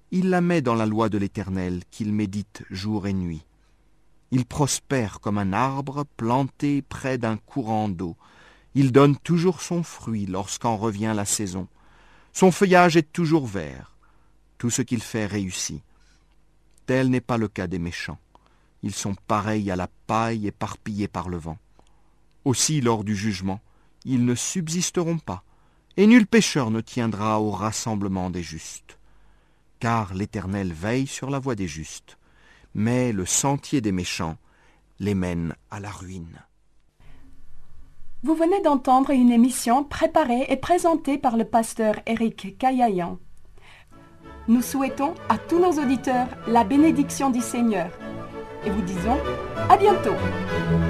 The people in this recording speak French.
il la met dans la loi de l'Éternel qu'il médite jour et nuit. Il prospère comme un arbre planté près d'un courant d'eau. Il donne toujours son fruit lorsqu'en revient la saison. Son feuillage est toujours vert. Tout ce qu'il fait réussit. Tel n'est pas le cas des méchants. Ils sont pareils à la paille éparpillée par le vent. Aussi, lors du jugement, ils ne subsisteront pas, et nul pécheur ne tiendra au rassemblement des justes. Car l'Éternel veille sur la voie des justes, mais le sentier des méchants les mène à la ruine. Vous venez d'entendre une émission préparée et présentée par le pasteur Éric Caillayan. Nous souhaitons à tous nos auditeurs la bénédiction du Seigneur et vous disons à bientôt.